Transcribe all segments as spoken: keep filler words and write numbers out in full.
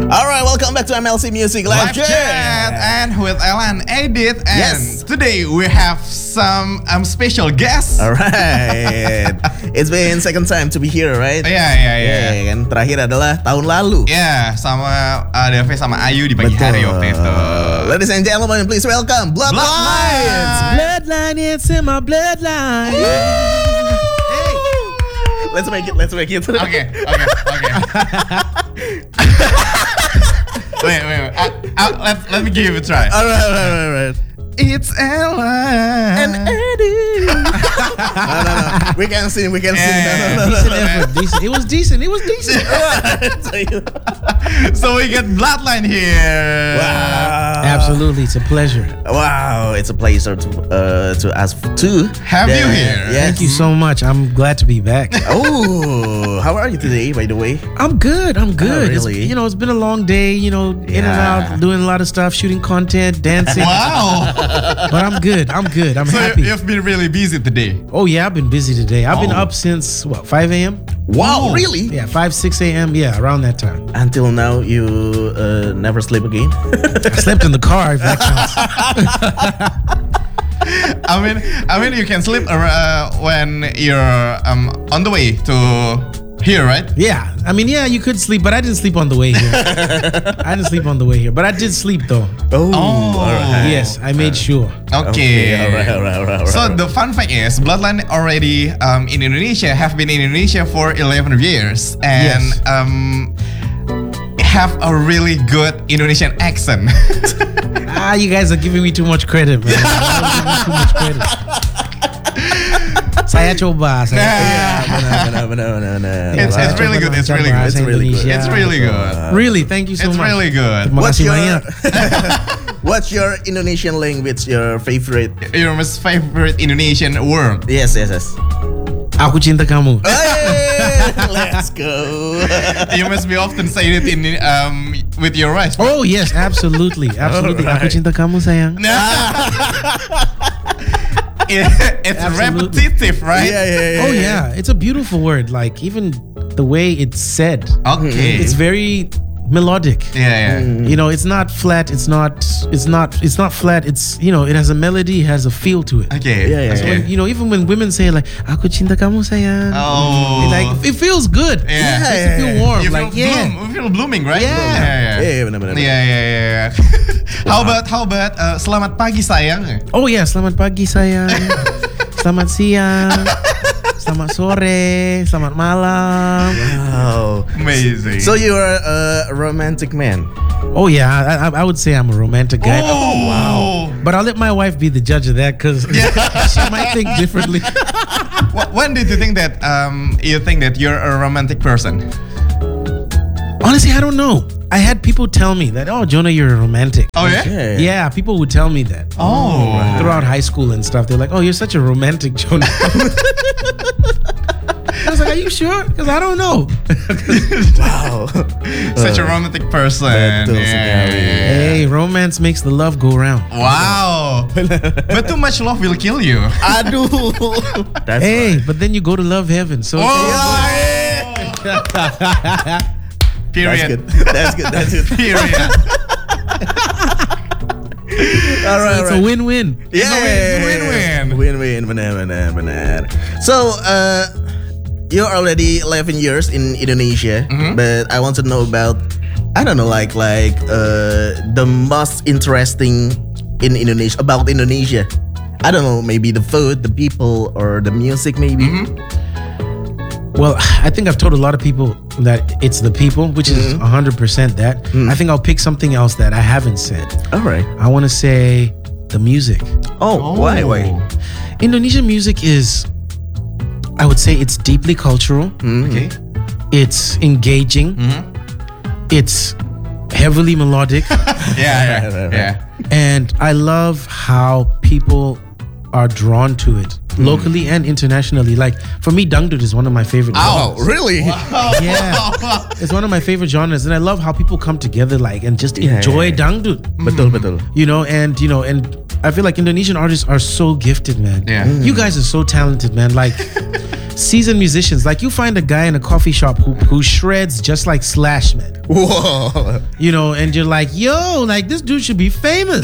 All right, welcome back to M L C Music Live, Live Chat and with Alan Edith, and Yes. today we have some um, special guests. All right, it's been second time to be here, right? Iya iya iya. Yeah, kan terakhir adalah tahun lalu. Ya, sama uh, Dave sama Ayu di pagi hari waktu itu. Ladies and gentlemen, please welcome Bloodlines. Bloodlines. Bloodline, it's in my bloodline. Hey, let's make it. Let's make it. Oke oke oke. Wait wait wait. Uh, uh, let let me give it a try. All right, all right, all right. It's Ella And Eddie. no, no, no. We can sing. We can sing. No, no, no, no, Decent no. effort. Decent. It was decent. It was decent. So we get Bloodline here. Wow. Absolutely, it's a pleasure. Wow, it's a pleasure to uh to us to Have you here? Yes. Thank you so much. I'm glad to be back. Oh, how are you today, by the way? I'm good. I'm good. It's- really? you know, it's been a long day. You know, in and Yeah. out, doing a lot of stuff, shooting content, dancing. Wow. But I'm good. I'm good. I'm So happy. you've been really busy today. Oh yeah, I've been busy today. I've been Oh. up since what five a.m. Wow, Oh. really? Yeah, five six a.m. Yeah, around that time. Until now, you uh, never sleep again? I slept in the car. If that counts. I mean, I mean, you can sleep uh, when you're um, on the way to here, right? Yeah, I mean, yeah, you could sleep, but I didn't sleep on the way here. I didn't sleep on the way here, but I did sleep though. Oh, Oh. all right. Yes, I made sure. Okay. all right, all right, all right. All So right. the fun fact is, Bloodline already um, in Indonesia have been in Indonesia for eleven years and Yes. um, have a really good Indonesian accent. Ah, you guys are giving me too much credit, man. You're giving me too much credit. Saya coba, saya Nah. Benar, benar, benar, benar. It's- Saya it's really coba good, it's lancar really good, bahasa it's really good. Indonesia. It's really good. Really, thank you so It's much. really good. Terima What's kasih your banyak. What's your Indonesian language? Your favorite? Your most favorite Indonesian word? Yes, yes, yes. Aku cinta kamu. Hey, let's go. You must be often say it in um, with your wife. Oh yes, absolutely, absolutely. Aku Alright. cinta kamu sayang. It- it's Absolutely. repetitive, right? Yeah, yeah, yeah. Oh yeah, it's a beautiful word. Like even the way it's said, Okay. it's very melodic. yeah, yeah. You know, it's not flat. It's not. It's not. It's not flat. It's you know, it has a melody, it has a feel to it. Okay. Yeah, yeah, So okay. when, you know, even when women say like "Aku cinta kamu sayang," Oh. it, like it feels good. Yeah. It makes you feel warm. You feel like yeah. bloom. You feel blooming, right? Yeah. yeah, yeah. Yeah, yeah, benar, benar. Yeah, yeah, yeah, yeah. How about how about uh, selamat pagi sayang? Oh yeah, selamat pagi sayang, selamat siang, selamat sore, selamat malam. Wow. Amazing. So you are a romantic man. Oh yeah, I, I, I would say I'm a romantic guy. oh wow. But I'll let my wife be the judge of that because she might think differently. Wh- When did you think that um you think that you're a romantic person? Honestly, I don't know. I had people tell me that, oh, Jonah, you're a romantic. Oh yeah. Yeah. Yeah, people would tell me that. Oh. Throughout high school and stuff. They're like, oh, you're such a romantic, Jonah. I was like, are you sure? Because I don't know. Wow. Such a romantic person. Betul Yeah, sekali. yeah, yeah. Hey, romance makes the love go round. Wow. But too much love will kill you. Aduh. That's Hey, right. but then you go to love heaven. So Oh. That's Period. good. That's good. That's good. Period. All right, all it's a right. win-win. Yeah, It's a win-win. Win-win, benar, benar, benar. So, uh, you're already eleven years in Indonesia, Mm-hmm. but I want to know about, I don't know, like, like uh, the most interesting in Indonesia about Indonesia. I don't know, maybe the food, the people, or the music, maybe. Mm-hmm. Well, I think I've told a lot of people that it's the people, which is one hundred percent that. I think I'll pick something else that I haven't said. All right. I want to say the music. Oh, why, why? Indonesian music is, I would say it's deeply cultural. Okay. It's engaging. It's heavily melodic. Yeah, Right, right, yeah, right. yeah. And I love how people are drawn to it locally and internationally. Like for me, dangdut is one of my favorite Oh, genres. really? Yeah. It's one of my favorite genres, and I love how people come together like and just Yeah, enjoy yeah, yeah. dangdut. Betul, betul. You know, and you know, and I feel like Indonesian artists are so gifted, man. Yeah. You guys are so talented, man. Like seasoned musicians. Like you find a guy in a coffee shop who who shreds just like Slash, man. Whoa. You know, and you're like, yo, like this dude should be famous.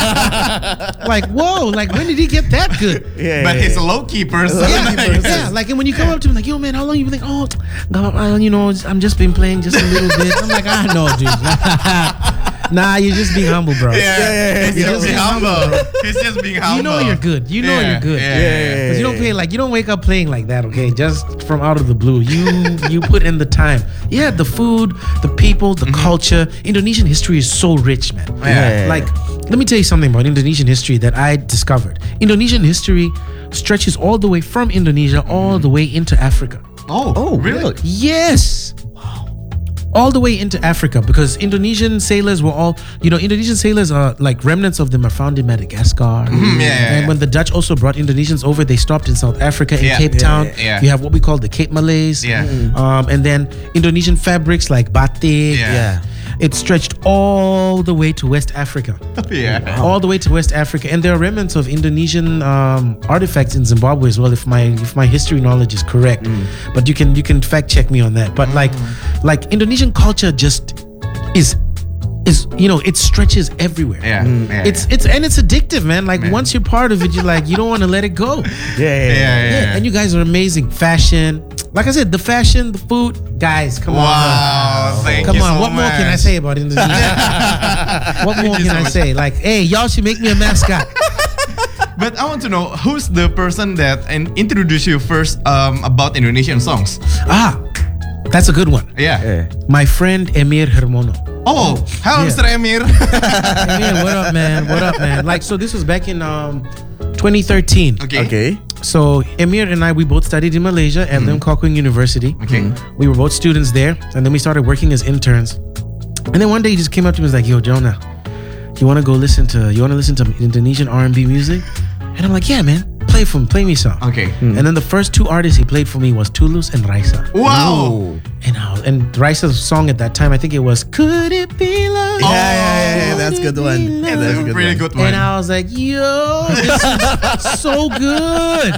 Like, whoa, like when did he get that good? Yeah. But yeah, he's a yeah. low key person. Low-key person. Yeah, like, and when you come up to him, like, yo, man, how long you been like, oh, God, uh, you know, I'm just been playing just a little bit. I'm like, I know, dude. Nah, you're just being humble, bro. Yeah, yeah, yeah, He's yeah. just being humble. He's just being humble. You know you're good. You know Yeah, you're good. Yeah, Yeah, yeah, yeah, Because you don't play like you don't wake up playing like that, okay? Just from out of the blue. You you put in the time. Yeah, the food, the people, the culture. Indonesian history is so rich, man. Yeah. Like, let me tell you something about Indonesian history that I discovered. Indonesian history stretches all the way from Indonesia all the way into Africa. Oh, Oh, really? really? Yes. All the way into Africa, because Indonesian sailors were all, you know, Indonesian sailors are like remnants of them are found in Madagascar. yeah, yeah, And yeah. when the Dutch also brought Indonesians over, they stopped in South Africa, in Yeah. Cape Yeah, Town. yeah, yeah. You have what we call the Cape Malays. Yeah. Um, and then Indonesian fabrics like batik. Yeah. Yeah. It stretched all the way to West Africa. Yeah. All the way to West Africa, and there are remnants of Indonesian um, artifacts in Zimbabwe as well. If my if my history knowledge is correct, but you can you can fact check me on that. But like like Indonesian culture just is is you know it stretches everywhere. Yeah. yeah. It's it's and it's addictive, man. Like Man. once you're part of it, you're like you don't want to let it go. Yeah, yeah, yeah, yeah, Yeah, and you guys are amazing. Fashion, like I said, the fashion, the food, guys, come on. Wow, thank Come you on, so what more can I much. say about Indonesia? What more you can so I much. say? Like, hey, y'all should make me a mascot. But I want to know who's the person that in- introduced you first um, about Indonesian songs? Ah, that's a good one. Yeah. yeah. My friend Emir Hermono. Oh, hello, Yeah. Mister Emir. Emir, what up, man? What up, man? Like, so this was back in um, twenty thirteen. okay. Okay. So Emir and I, we both studied in Malaysia at Lim Kok Keng University. Okay. We were both students there, and then we started working as interns. And then one day he just came up to me and was like, "Yo, Jonah, you want to go listen to you want to listen to Indonesian R and B music?" And I'm like, "Yeah, man. Play for me, play me some." Okay. And then the first two artists he played for me was Tulus and Raisa. Wow. Ooh. And I was, and Raisa's song at that time, I think it was "Could It Be Love?" Yeah, yeah, yeah, yeah, that's a good one. It's That's a a good pretty one. good one. And I was like, "Yo, this is so good."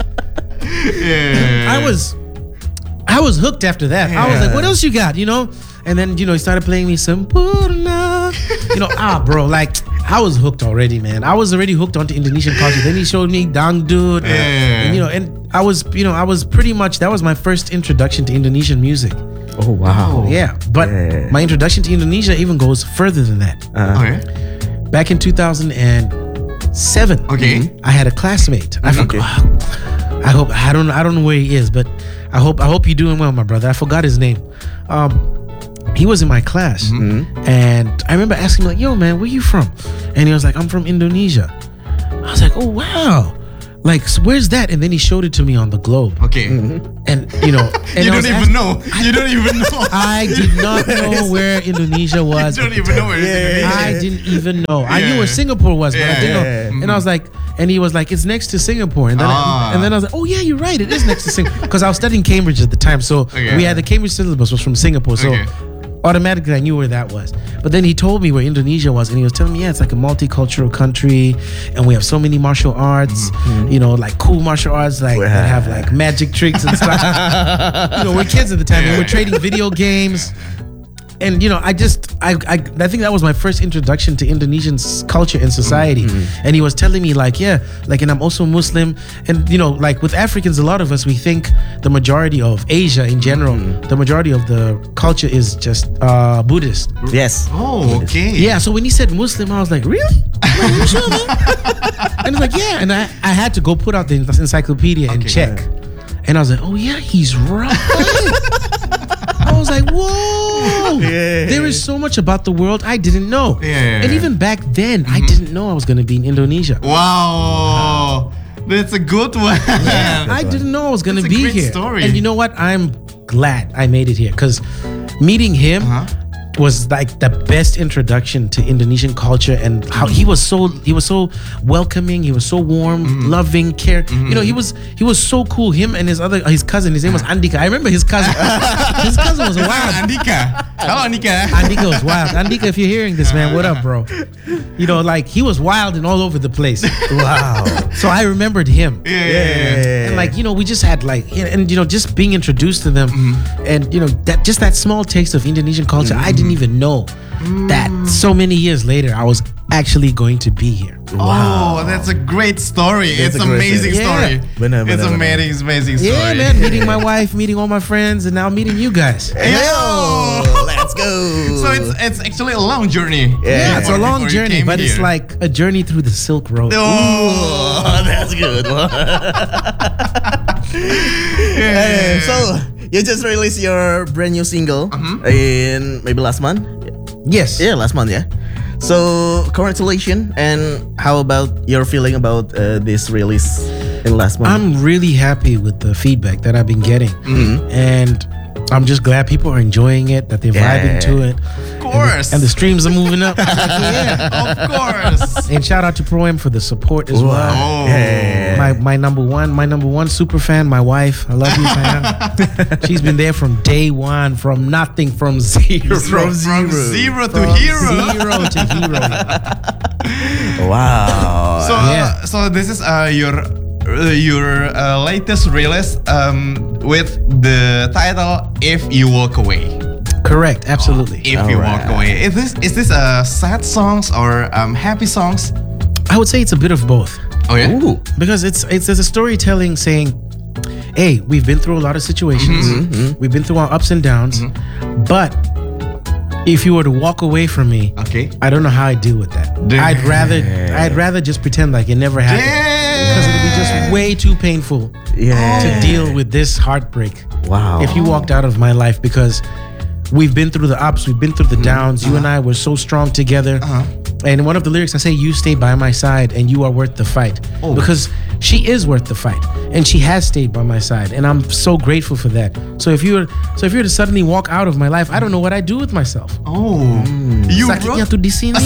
yeah. I was, I was hooked after that. I was like, "What else you got?" You know. And then you know he started playing me some Purna. You know, ah, bro, like I was hooked already, man. I was already hooked onto Indonesian culture. Then he showed me Dangdut, Yeah. and, you know, and I was, you know, I was pretty much that was my first introduction to Indonesian music. Oh wow. Yeah, but Yeah. my introduction to Indonesia even goes further than that. Uh, Okay. Back in two thousand seven, Okay. I had a classmate. I Okay. forgot. I hope I don't I don't know where he is, but I hope I hope you're doing well, my brother. I forgot his name. Um, he was in my class, and I remember asking him like, "Yo, man, where you from?" And he was like, "I'm from Indonesia." I was like, "Oh wow." Like, so where's that? And then he showed it to me on the globe. Okay. And, you know, and You I don't was even ask- know. You don't even know. I did not know where Indonesia was. You don't even know where it's Yeah, Indonesia. I didn't even know. I Yeah. knew where Singapore was, but I didn't know. Yeah. And I was like, and he was like, it's next to Singapore. And then, Ah. I, and then I was like, oh yeah, you're right. It is next to Singapore. Because I was studying Cambridge at the time. So Okay. we had the Cambridge syllabus was from Singapore. So Okay. automatically I knew where that was. But then he told me where Indonesia was. And he was telling me, yeah, it's like a multicultural country. And we have so many martial arts, you know, like cool martial arts, like that Yeah. have like magic tricks and stuff. You know, we're kids at the time. We were trading video games. And you know, I just I, I I think that was my first introduction to Indonesian s- culture and society. And he was telling me like, yeah, like, and I'm also Muslim. And you know, like with Africans, a lot of us we think the majority of Asia in general, the majority of the culture is just uh, Buddhist. Yes. Oh, okay. Yeah. So when he said Muslim, I was like, really? Like, you sure, man? And he's like, yeah. And I I had to go put out the encyclopedia and Okay. check. And I was like, oh yeah, he's right. I was like, whoa. Yeah. There is so much about the world I didn't know. Yeah. And even back then, I didn't know I was going to be in Indonesia. Wow. That's a good one. I didn't know I was going to That's a be great here. story. And you know what? I'm glad I made it here because meeting him Uh-huh. was like the best introduction to Indonesian culture and how he was so he was so welcoming, he was so warm, Mm-hmm. loving, care. You know, he was he was so cool. Him and his other his cousin, his name was Andika. I remember his cousin. His cousin was wild. Andika. Hello, Andika. Andika was wild. Andika, if you're hearing this, man, what up, bro? You know, like he was wild and all over the place. Wow. So I remembered him. Yeah, yeah, yeah. Yeah. And like, you know, we just had like, yeah, and you know, just being introduced to them, and you know, that just that small taste of Indonesian culture, I didn't didn't even know that so many years later I was actually going to be here. Oh, that's a great story. That's it's a great amazing story. story. Yeah. Benar, it's benar, amazing, amazing story. Yeah, man, meeting my wife, meeting all my friends, and now meeting you guys. Yo! Let's go. So it's it's actually a long journey. Yeah, it's a Before- long before you journey, came but it's here. like a journey through the Silk Road. Oh, Oh, that's good. yeah. So you just released your brand new single Uh-huh. in maybe last month. Yes. Yeah, last month. Yeah. So congratulations. And how about your feeling about uh, this release in last month? I'm really happy with the feedback that I've been getting. Mm-hmm. And I'm just glad people are enjoying it, that they're Yeah. vibing to it. Of course. And the streams are moving up. I'm like, yeah. Of course. And shout out to Pro M for the support as well. Oh. Yeah. My my number one, my number one super fan, my wife. I love you, fan. She's been there from day one, from nothing, from zero. From, from zero to From hero. Zero to hero. Wow. So, Yeah. uh, so this is uh, your uh, your uh, latest release um, with the title "If You Walk Away." Correct, absolutely. If you Alright. walk away, is this is this uh, sad songs or um, happy songs? I would say it's a bit of both. Oh yeah. Ooh. Because it's it's there's a storytelling saying, hey, we've been through a lot of situations. Mm-hmm, We've been through our ups and downs. But if you were to walk away from me, Okay. I don't know how I'd deal with that. Damn. I'd rather I'd rather just pretend like it never happened. Because it would be just way too painful Yeah. to deal with this heartbreak. Wow. If you walked out of my life, because we've been through the ups, we've been through the downs. You and I were so strong together. And in one of the lyrics, I say, "You stay by my side, and you are worth the fight." Oh. Because she is worth the fight, and she has stayed by my side, and I'm so grateful for that. So if you were, so if you were to suddenly walk out of my life, I don't know what I'd do with myself. Oh, you Sakitnya wrote tuh di sini.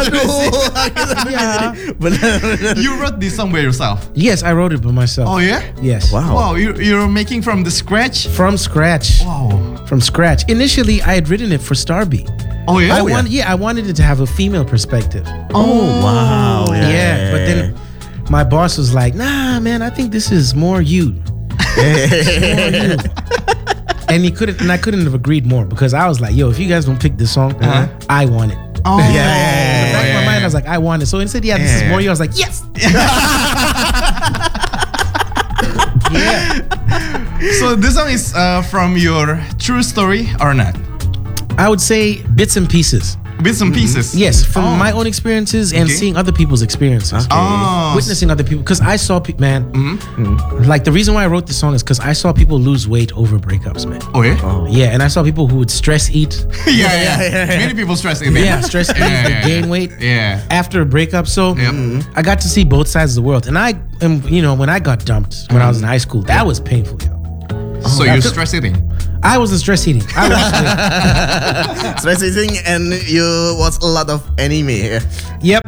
Yeah. Benar. you wrote this song by yourself. Yes, I wrote it by myself. Oh yeah. Yes. Wow. Wow, you you're making from the scratch. From scratch. Wow. From scratch. Initially, I had written it for Starby. Oh yeah. I yeah. wanted, yeah, I wanted it to have a female perspective. Oh wow. Yeah, but then my boss was like, "Nah, man, I think this is more you." More you. And he couldn't, and I couldn't have agreed more because I was like, "Yo, if you guys don't pick this song, Uh-huh. I want it." Oh Yeah, In yeah, the back of my mind, I was like, "I want it." So instead, yeah, this is Yeah. more you. I was like, "Yes." Yeah. So this song is uh, from your true story or not? I would say bits and pieces. Bits and pieces. Yes, from Oh. my own experiences and Okay. seeing other people's experiences. Oh. Witnessing other people, because I saw, pe- man, Mm-hmm. like the reason why I wrote this song is because I saw people lose weight over breakups, man. Oh yeah. Yeah, and I saw people who would stress eat. yeah, yeah, Many people stress it. Yeah, stress eat, Yeah, they yeah, gain yeah. weight Yeah. after a breakup. So Yep. I got to see both sides of the world, and I, am, you know, when I got dumped when I was in high school, that was painful. Yo. So Yeah, you're c- stress eating. I wasn't stress eating. I was, Stress eating and you watch a lot of anime. yep.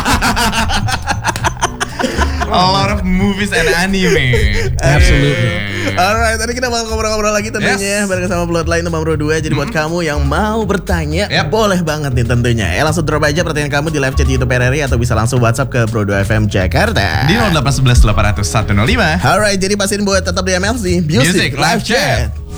A lot of movies and anime. Absolutely. Alright, tadi kita bakal ngobrol-ngobrol lagi tentunya Yes. bareng sama Bloodline nomor dua. Jadi buat kamu yang mau bertanya, Yep. boleh banget nih tentunya. Ya langsung drop aja pertanyaan kamu di live chat YouTube R R I atau bisa langsung WhatsApp ke Pro dua F M Jakarta. Di nol delapan satu satu delapan nol nol satu nol lima. Alright, jadi pastiin buat tetap di M L C Music, Music Live Live Chat. Chat.